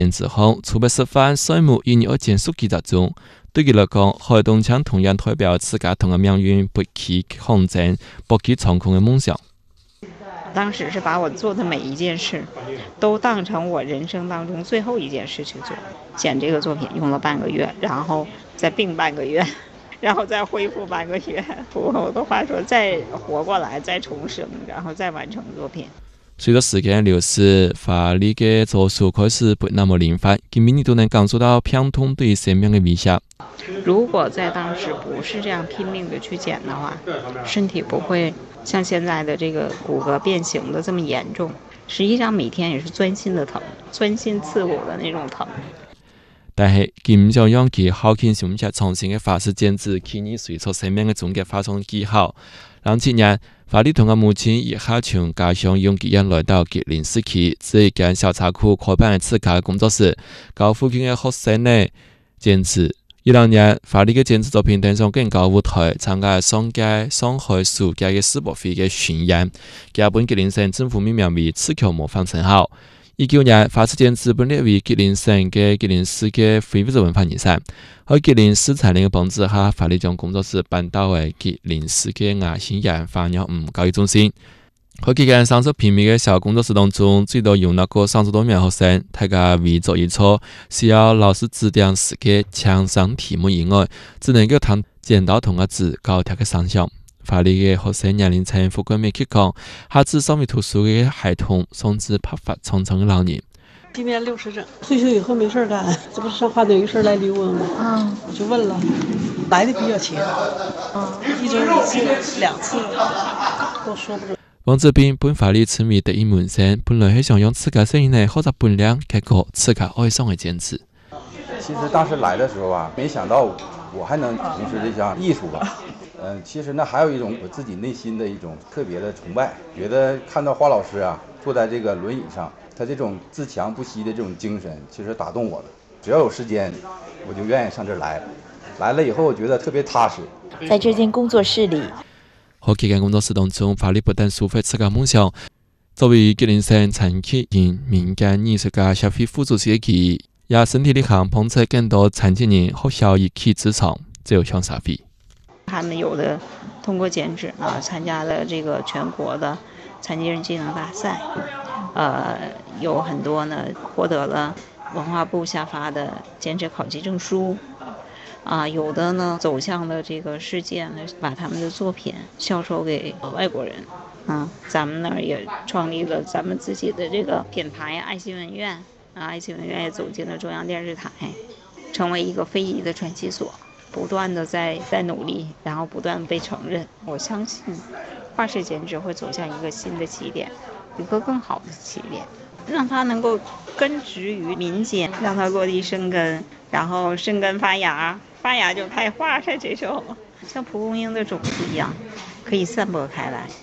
之后，储备示范水幕以2件数技集中。对佢嚟講，海東將同樣代表自家同嘅命運，不棄抗爭，不棄蒼空嘅夢想。 當時是把我做的每一件事，都當成我人生當中最後一件事去做。剪這個作品用了半個月，然後再病半個月，然後再恢復半個月。我的話說，再活過來，再重生，然後再完成作品。 隨着時間流逝，法律嘅作術開始不那麼靈活，今年你都能感受到病痛對生命嘅威脅。 如果在當時不是這樣拼命的去剪的話，身體不會像現在的這個骨骼變形的這麼嚴重。實際上每天也是鑽心的疼，鑽心刺骨的那種疼。 但係佢唔想讓佢好奇心嘅重新嘅法式剪紙，佢以隨出生命嘅終結發生技巧。07年，法律同嘅母親葉夏從家鄉用吉人來到吉林市區，自一間小茶庫開辦自家嘅工作室，教附近嘅學生呢剪紙。20年，法律嘅剪紙作品登上更高舞台，參加上屆上海書界嘅世博會嘅巡演，佢本吉林省政府命名為刺球模範稱號。19年，法式剪紙本列為吉林省嘅吉林市嘅非物質文化遺產。喺吉林市財令嘅幫助下，法律將工作室搬到喺吉林市嘅亞新園花鳥教育中心。喺幾間30平米嘅小工作室當中，最多容納過30多名學生。大家為做一錯，需要老師指點時嘅牆上題目以外，只能夠談剪刀同個字高條嘅想象。法律嘅學生年齡層覆蓋面廣，下至上面讀書嘅孩童，甚至白髮蒼蒼嘅老人。 今年60整，退休以後沒事幹，這不是上花燈有事來溜達嗎？我就問了，來的比較勤，一周1次2次，都說不準。 王志斌本法律成為第一門生，本來係想用自家聲音嚟學習本領，結果自家愛上了剪紙。 其實當時來的時候啊，沒想到我還能從事這項藝術吧。其實呢，還有一種我自己內心的一種特別的崇拜，覺得看到華老師啊坐在這個輪椅上，他這種自強不息的這種精神，其實打動我了。只要有時間，我就願意上這兒來。來了以後，我覺得特別踏實。 在這間工作室裡， 喺幾間工作室當中，法律不但抒發自家夢想。作為吉林省殘疾人民間藝術家協會副主席嘅佢，也身體力行捧出更多殘疾人學校一起之長，這有向社會。 他們有的通過剪紙啊，參加了這個全國的殘疾人技能大賽，有很多呢獲得了文化部下發的剪紙考級證書，有的呢走向了這個世界呢，把他們的作品銷售給外國人。咱們那兒也創立了咱們自己的這個品牌愛心文苑，愛心文苑也走進了中央電視台，成為一個非遺的傳奇所。不斷的在努力，然後不斷被承認。我相信華式剪紙會走向一個新的起點，一個更好的起點，讓它能夠根植於民間，讓它落地生根，然後生根發芽，發芽就開花了。這時候像蒲公英的種子一樣，可以散播開來。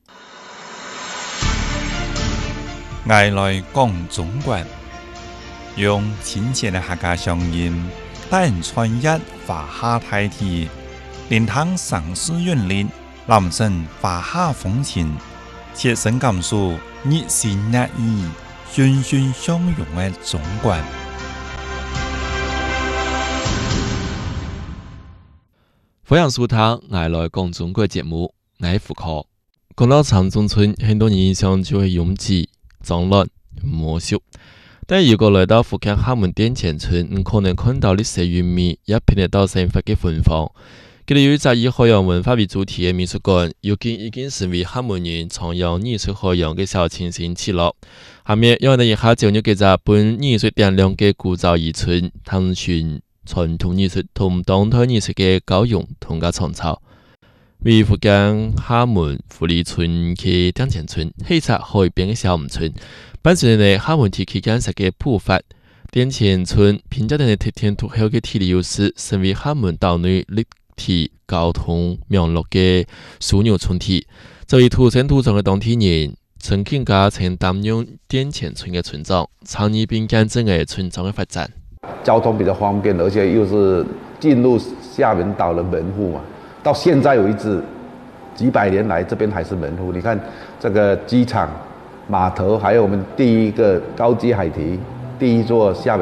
外來講中國，用親切的客家鄉音，帶人傳譯華夏大體，連湯上師韻律，男生華夏風情，切身感受熱情熱意、欣欣相融的中國。 歡迎收聽外來講中國節目，我係傅科。講到長中村，很多人印象就會擁擠、髒亂、魔術。但如果來到福建廈門澱前村，你可能看到歷史韻味，也品得到生活嘅芬芳。佢哋有一隻以海洋文化為主題嘅美術館，如今已經成為廈門人徜徉藝術海洋嘅小清新起落。下面讓我哋一下進入幾隻本藝術點亮嘅古早漁村，探尋傳統藝術同當代藝術嘅交融同嘅創造。為福建廈門福利村嘅澱前村，係一隻海邊嘅小漁村。伴隨住廈門地區建設嘅步伐，澱前村憑借住得天獨厚嘅地理優勢，成為廈門島內立體交通網絡嘅樞紐村體。作為土生土長嘅當地人，曾更加曾擔任澱前村嘅村長，參與並見證嘅村莊嘅發展。 交通比較方便，而且又是進入廈門島的門戶嘛。到現在為止，幾百年來這邊還是門戶。你看這個機場、碼頭，還有我們第一個高級海堤、 第一座厦门